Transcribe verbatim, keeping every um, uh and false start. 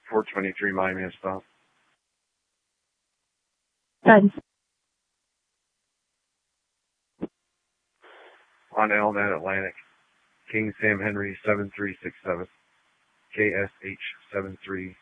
four twenty-three Miami is stop. Done. On L N A T Atlantic, King Sam Henry seven three six seven, K S H seven three